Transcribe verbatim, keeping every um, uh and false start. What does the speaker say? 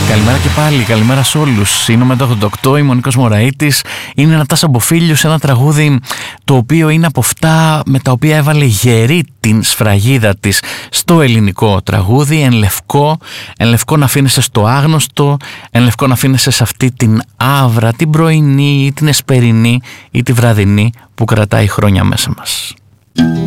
Καλημέρα και πάλι, καλημέρα σε όλους. Είναι ο Μετ ογδόντα οκτώ, είμαι ο Νίκος Μωραΐτης. Είναι ένα Τάσο Μποφίλιους, ένα τραγούδι το οποίο είναι από αυτά με τα οποία έβαλε γερή την σφραγίδα της στο ελληνικό τραγούδι. Εν λευκό, εν λευκό να αφήνεσαι στο άγνωστο, εν λευκό να αφήνεσαι σε αυτή την άβρα, την πρωινή ή την εσπερινή ή τη βραδινή που κρατάει χρόνια μέσα μας.